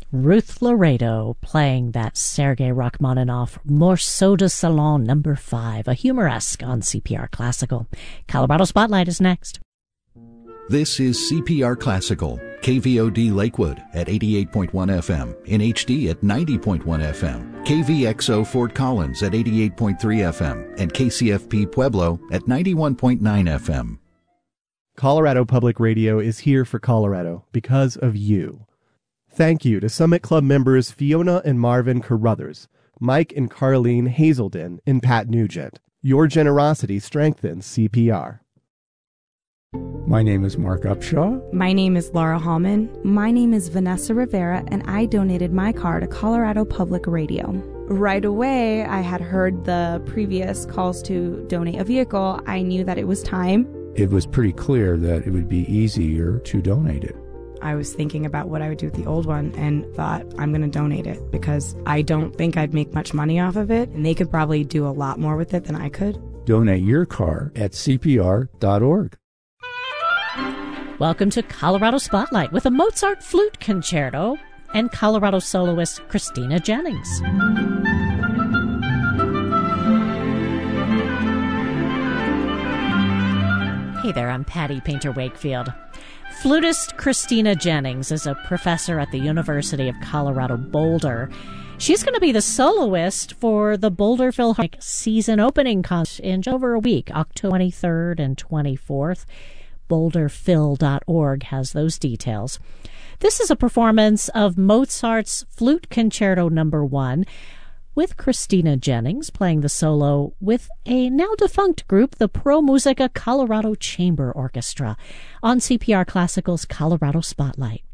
Ruth Laredo playing that Sergei Rachmaninoff Morceau de Salon No. 5, a humoresque on CPR Classical. Colorado Spotlight is next. This is CPR Classical, KVOD Lakewood at 88.1 FM, in HD at 90.1 FM, KVXO Fort Collins at 88.3 FM, and KCFP Pueblo at 91.9 FM. Colorado Public Radio is here for Colorado because of you. Thank you to Summit Club members Fiona and Marvin Carruthers, Mike and Carlene Hazelden, and Pat Nugent. Your generosity strengthens CPR. My name is Mark Upshaw. My name is Laura Hallman. My name is Vanessa Rivera, and I donated my car to Colorado Public Radio. Right away, I had heard the previous calls to donate a vehicle. I knew that it was time. It was pretty clear that it would be easier to donate it. I was thinking about what I would do with the old one and thought, I'm going to donate it because I don't think I'd make much money off of it, and they could probably do a lot more with it than I could. Donate your car at CPR.org. Welcome to Colorado Spotlight with a Mozart Flute Concerto and Colorado soloist Christina Jennings. Hey there, I'm Patty Painter Wakefield. Flutist Christina Jennings is a professor at the University of Colorado Boulder. She's going to be the soloist for the Boulder Philharmonic season opening concert in just over a week, October 23rd and 24th. BoulderPhil.org has those details. This is a performance of Mozart's Flute Concerto No. 1 with Christina Jennings playing the solo with a now-defunct group, the Pro Musica Colorado Chamber Orchestra, on CPR Classical's Colorado Spotlight.